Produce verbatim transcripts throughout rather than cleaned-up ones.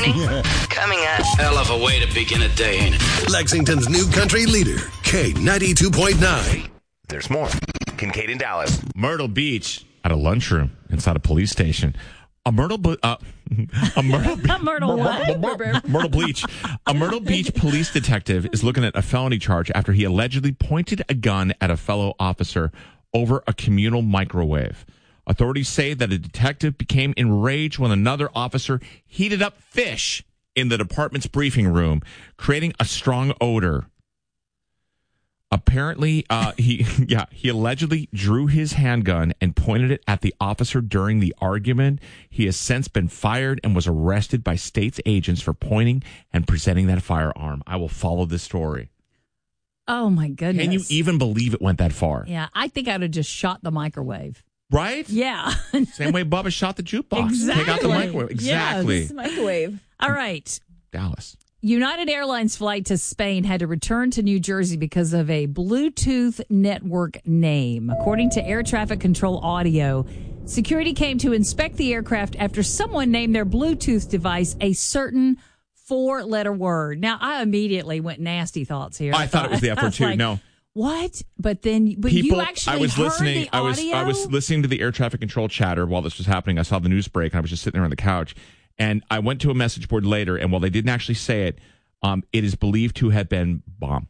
morning. Coming up. Hell of a way to begin a day, ain't it? Lexington's new country leader, K ninety-two point nine. There's more. Kincaid in Dallas. Myrtle Beach at a lunchroom inside a police station. A Myrtle, uh, a Myrtle, Myrtle what? Myrtle Beach. A Myrtle Beach police detective is looking at a felony charge after he allegedly pointed a gun at a fellow officer over a communal microwave. Authorities say that a detective became enraged when another officer heated up fish in the department's briefing room, creating a strong odor. Apparently, uh, he yeah he allegedly drew his handgun and pointed it at the officer during the argument. He has since been fired and was arrested by state's agents for pointing and presenting that firearm. I will follow this story. Oh, my goodness. Can you even believe it went that far? Yeah, I think I would have just shot the microwave. Right? Yeah. Same way Bubba shot the jukebox. Exactly. Take out the microwave. Exactly. Yes. Microwave. All right. Dallas. United Airlines flight to Spain had to return to New Jersey because of a Bluetooth network name. According to air traffic control audio, security came to inspect the aircraft after someone named their Bluetooth device a certain four-letter word. Now, I immediately went nasty thoughts here. I, I thought it was the F word too. Like, no. What? But then, but People, you actually I was heard listening. the I was audio? I was listening to the air traffic control chatter while this was happening. I saw the news break, and I was just sitting there on the couch. And I went to a message board later, and while they didn't actually say it, um, it is believed to have been bomb.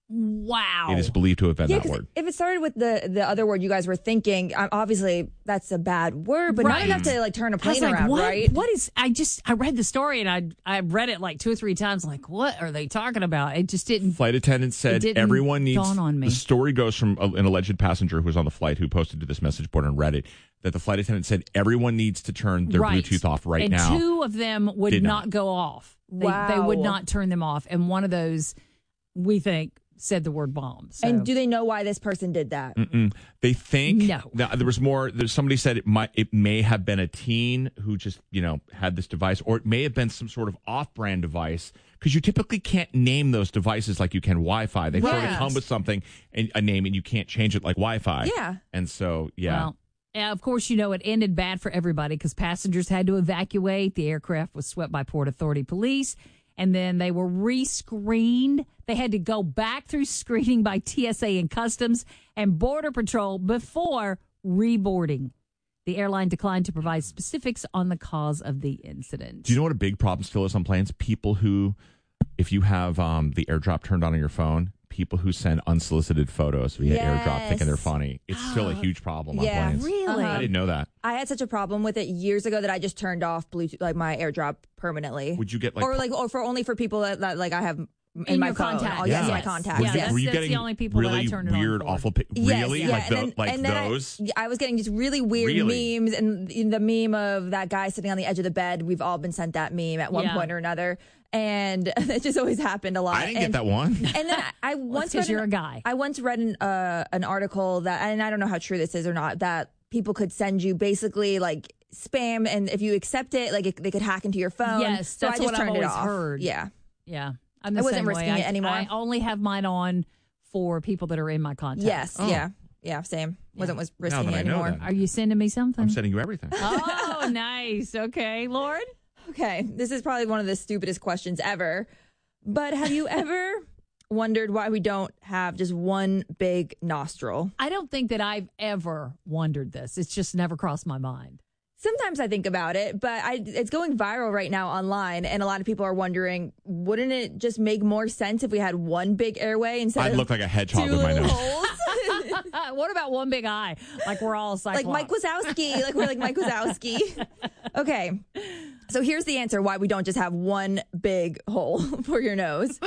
Wow. It is believed to have been Yeah, that 'cause word. if it started with the, the other word you guys were thinking, um, obviously that's a bad word, but Right. not enough to like turn a I was plane like, around, what? right? What is? I just I read the story and I I read it like two or three times. Like, what are they talking about? It just didn't. Flight attendant said didn't everyone needs. dawn on me. The story goes from a, an alleged passenger who was on the flight who posted to this message board on Reddit that the flight attendant said everyone needs to turn their Right. Bluetooth off right and now. And two of them would Did not. not. go off. They, Wow. they would not turn them off. And one of those, we think, said the word bomb. So. And do they know why this person did that? Mm-mm. They think No. now, there was more. There's somebody said it might. It may have been a teen who just you know had this device, or it may have been some sort of off-brand device because you typically can't name those devices like you can Wi-Fi. They sort of Right. come with something and a name, and you can't change it like Wi-Fi. Yeah. And so yeah. Well, yeah, of course, you know, it ended bad for everybody because passengers had to evacuate. The aircraft was swept by Port Authority police, and then they were re-screened. They had to go back through screening by T S A and Customs and Border Patrol before reboarding. The airline declined to provide specifics on the cause of the incident. Do you know what a big problem still is on planes? People who, if you have um, the AirDrop turned on on your phone, people who send unsolicited photos via Yes. AirDrop thinking they're funny. It's still a huge problem Yeah. on planes. Really? I didn't know that. I had such a problem with it years ago that I just turned off Bluetooth, like my AirDrop permanently. Would you get like or like, or for only for people that, that like I have in, In my your phone. contacts. Oh, yes, Yeah. my contacts. Yeah, yes. that's- were you that's the getting only people that I really turned it on weird, for. awful? Pi- Yes, really, yeah. like, and the, then, like and then those? I, I was getting just really weird Really? memes, and in the meme of that guy sitting on the edge of the bed. We've all been sent that meme at one Yeah. point or another, and it just always happened a lot. I didn't and, get that one. And then I, I once because read you're an, a guy. I once read an uh, an article that, and I don't know how true this is or not, that people could send you basically like spam, and if you accept it, like it, they could hack into your phone. Yes, so that's I just what I've turned it always off. heard. Yeah. Yeah. I'm the I wasn't same risking way. it I- anymore. I only have mine on for people that are in my contacts. Yes. Oh. Yeah. Yeah. Same. Wasn't was risking that it I know anymore. that. Are you sending me something? I'm sending you everything. Oh, nice. Okay, Lauren. Okay, this is probably one of the stupidest questions ever. But have you ever wondered why we don't have just one big nostril? I don't think that I've ever wondered this. It's just never crossed my mind. Sometimes I think about it, but I, it's going viral right now online, and a lot of people are wondering, wouldn't it just make more sense if we had one big airway instead I'd of look like a hedgehog two with my little nose. holes? What about one big eye? Like we're all Like Mike Cyclops. Wazowski. Like we're like Mike Wazowski. Okay. So here's the answer why we don't just have one big hole for your nose.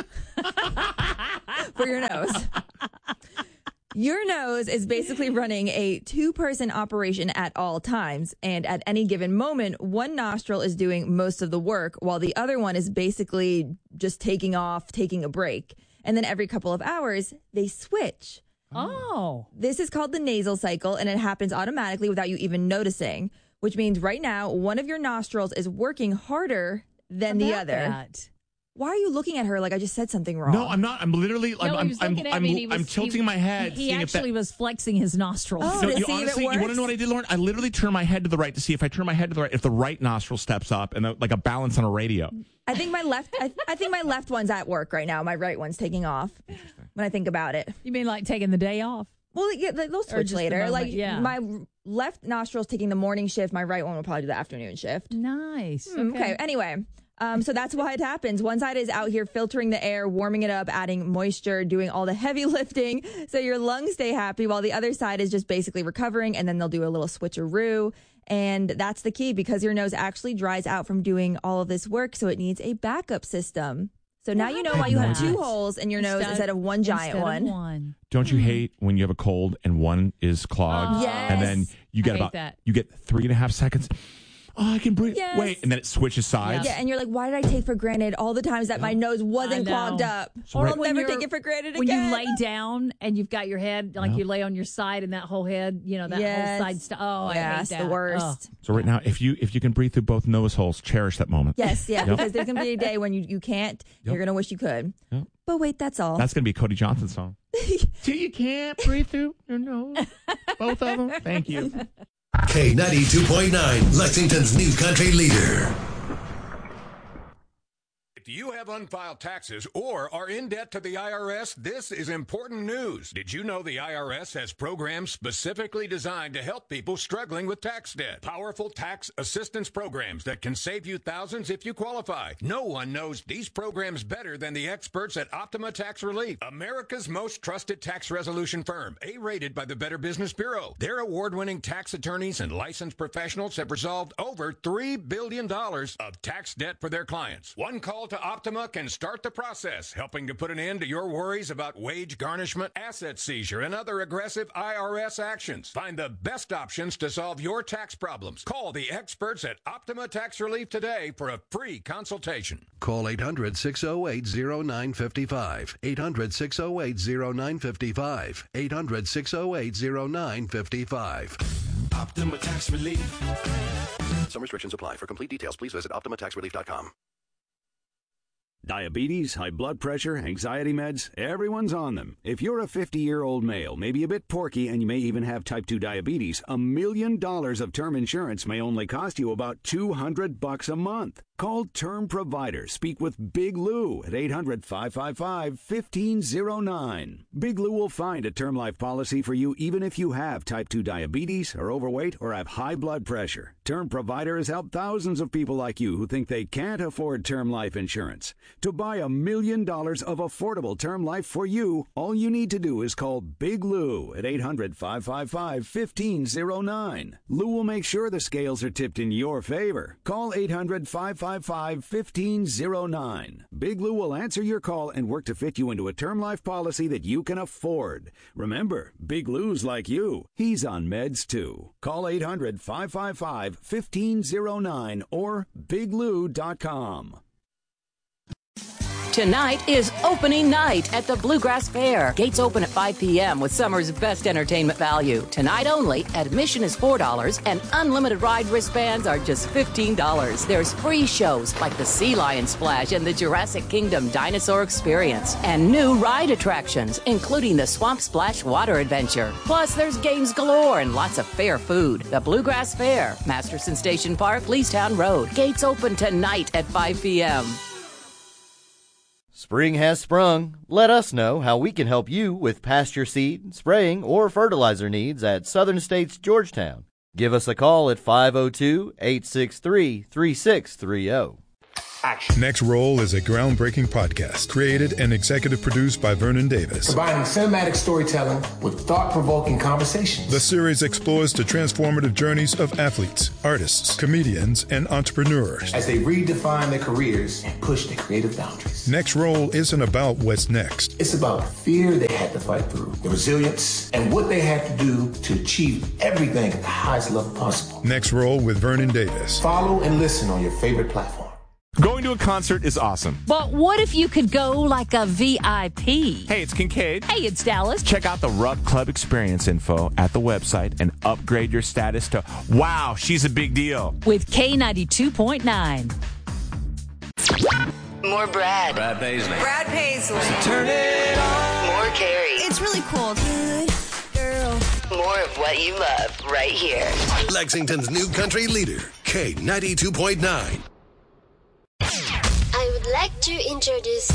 For your nose. Your nose is basically running a two-person operation at all times, and at any given moment, one nostril is doing most of the work, while the other one is basically just taking off, taking a break. And then every couple of hours, they switch. Oh. This is called the nasal cycle, and it happens automatically without you even noticing, which means right now, one of your nostrils is working harder than the About other. that. Why are you looking at her like I just said something wrong? No, I'm not. I'm literally. I'm. No, he I'm. was I'm, looking at I'm, me and he I'm was- tilting he- my head. He seeing actually if that, was flexing his nostrils. Oh, No, to you see if it honestly, you want to works? know what I did, Lauren? I literally turn my head to the right to see if I turn my head to the right, if the right nostril steps up, and the, like a balance on a radio. I think my left. I, I think my left one's at work right now. My right one's taking off. When I think about it. You mean like taking the day off? Well, yeah, they'll switch later. Moment, like yeah. my left nostril's taking the morning shift. My right one will probably do the afternoon shift. Nice. Mm, okay. okay. Anyway, um, so that's why it happens. One side is out here filtering the air, warming it up, adding moisture, doing all the heavy lifting, so your lungs stay happy, while the other side is just basically recovering, and then they'll do a little switcheroo. And that's the key, because your nose actually dries out from doing all of this work, so it needs a backup system. So now you know why you have two holes in your nose instead of one giant one. one. Don't you hate when you have a cold and one is clogged? Oh, yes. And then you get I hate about that. you get three and a half seconds. Oh, I can breathe. Yes. Wait, and then it switches sides. Yeah, and you're like, why did I take for granted all the times that my nose wasn't I know. clogged up? So Or right- I'll When never you're- take it for granted When again. you lay down and you've got your head, like Yeah. you lay on your side and that whole head, you know, that Yes. whole side stuff. Oh, I yeah, hate it's that. the worst. Oh. So right now, if you if you can breathe through both nose holes, cherish that moment. Yes, yeah, Yep. because there's going to be a day when you, you can't. Yep. You're going to wish you could. Yep. But wait, that's all. That's going to be a Cody Johnson song. Till you can't breathe through your nose. Both of them. Thank you. K ninety-two point nine, Lexington's new country leader. If you have unfiled taxes or are in debt to the I R S, this is important news. Did you know the I R S has programs specifically designed to help people struggling with tax debt? Powerful tax assistance programs that can save you thousands if you qualify. No one knows these programs better than the experts at Optima Tax Relief, America's most trusted tax resolution firm, A-rated by the Better Business Bureau. Their award-winning tax attorneys and licensed professionals have resolved over three billion dollars of tax debt for their clients. One call to Optima can start the process, helping to put an end to your worries about wage garnishment, asset seizure, and other aggressive I R S actions. Find the best options to solve your tax problems. Call the experts at Optima Tax Relief today for a free consultation. Call eight hundred, six oh eight, oh nine five five. eight hundred, six oh eight, oh nine five five. eight hundred, six oh eight, oh nine five five. Optima Tax Relief. Some restrictions apply. For complete details, please visit optima tax relief dot com. Diabetes, high blood pressure, anxiety meds, everyone's on them. If you're a fifty-year-old male, maybe a bit porky, and you may even have type two diabetes, a million dollars of term insurance may only cost you about two hundred bucks a month. Call Term Provider. Speak with Big Lou at eight hundred, five five five, one five zero nine. Big Lou will find a term life policy for you even if you have type two diabetes, are overweight, or have high blood pressure. Term Provider has helped thousands of people like you who think they can't afford term life insurance. To buy a million dollars of affordable term life for you, all you need to do is call Big Lou at eight hundred, five five five, one five zero nine. Lou will make sure the scales are tipped in your favor. Call eight hundred, five five five, one five zero nine. Big Lou will answer your call and work to fit you into a term life policy that you can afford. Remember, Big Lou's like you. He's on meds too. Call eight hundred, five five five, one five zero nine or big lou dot com. Tonight is opening night at the Bluegrass Fair. Gates open at five p.m. with summer's best entertainment value. Tonight only, admission is four dollars and unlimited ride wristbands are just fifteen dollars. There's free shows like the Sea Lion Splash and the Jurassic Kingdom Dinosaur Experience, and new ride attractions, including the Swamp Splash Water Adventure. Plus, there's games galore and lots of fair food. The Bluegrass Fair, Masterson Station Park, Leestown Road. Gates open tonight at five p.m. Spring has sprung. Let us know how we can help you with pasture seed, spraying, or fertilizer needs at Southern States Georgetown. Give us a call at five oh two, eight six three, three six three oh. Next Roll is a groundbreaking podcast created and executive produced by Vernon Davis. Combining cinematic storytelling with thought-provoking conversations. The series explores the transformative journeys of athletes, artists, comedians, and entrepreneurs as they redefine their careers and push their creative boundaries. Next Roll isn't about what's next. It's about fear they had to fight through, the resilience, and what they had to do to achieve everything at the highest level possible. Next Roll with Vernon Davis. Follow and listen on your favorite platform. Going to a concert is awesome. But what if you could go like a V I P? Hey, it's Kincaid. Hey, it's Dallas. Check out the Rupp Club experience info at the website and upgrade your status to, wow, she's a big deal. With K ninety-two point nine. More Brad. Brad Paisley. Brad Paisley. So turn it on. More Carrie. It's really cool. Good girl. More of what you love right here. Lexington's new country leader, K ninety-two point nine. I I'd like to introduce...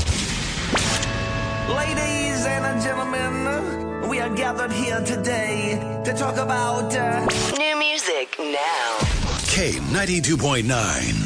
Ladies and gentlemen, we are gathered here today to talk about uh... new music now. K ninety-two point nine.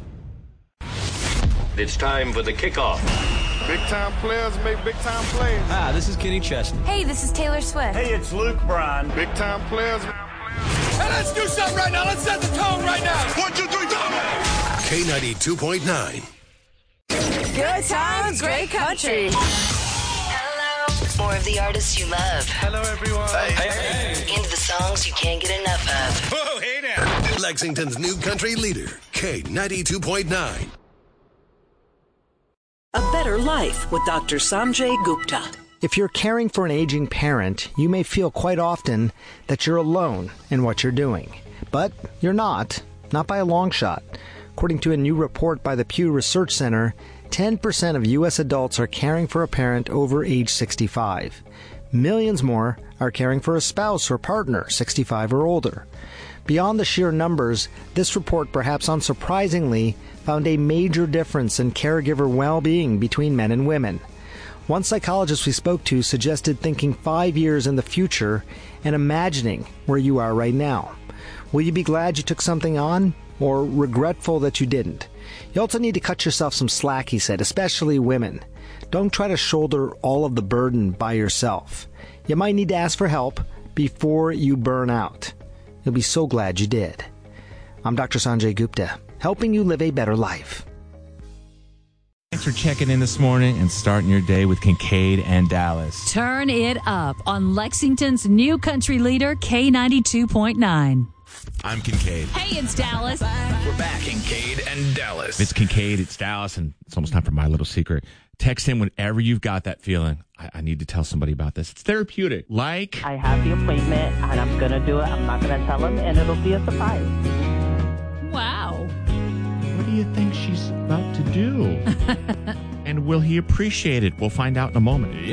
It's time for the kickoff. Big time players make big time plays. Hi, this is Kenny Chesney. Hey, this is Taylor Swift. Hey, it's Luke Bryan. Big time players. Hey, let's do something right now. Let's set the tone right now. One, two, three, go! K ninety-two point nine. Good times, great country. Hello. More of the artists you love. Hello, everyone. Hey, hey, hey. Into the songs you can't get enough of. Whoa, hey now. Lexington's new country leader, K ninety-two point nine. A Better Life with Doctor Sanjay Gupta. If you're caring for an aging parent, you may feel quite often that you're alone in what you're doing. But you're not, not by a long shot. According to a new report by the Pew Research Center, ten percent of U S adults are caring for a parent over age sixty-five. Millions more are caring for a spouse or partner sixty-five or older. Beyond the sheer numbers, this report, perhaps unsurprisingly, found a major difference in caregiver well-being between men and women. One psychologist we spoke to suggested thinking five years in the future and imagining where you are right now. Will you be glad you took something on, or regretful that you didn't? You also need to cut yourself some slack, he said, especially women. Don't try to shoulder all of the burden by yourself. You might need to ask for help before you burn out. You'll be so glad you did. I'm Doctor Sanjay Gupta, helping you live a better life. Thanks for checking in this morning and starting your day with Kincaid and Dallas. Turn it up on Lexington's new country leader, K ninety-two point nine. I'm Kincaid. Hey, it's Dallas. We're back, Kincaid and Dallas. It's Kincaid, it's Dallas, and it's almost time for my little secret. Text in whenever you've got that feeling. I, I need to tell somebody about this. It's therapeutic. Like, I have the appointment, and I'm going to do it. I'm not going to tell him, and it'll be a surprise. Wow. What do you think she's about to do? And will he appreciate it? We'll find out in a moment.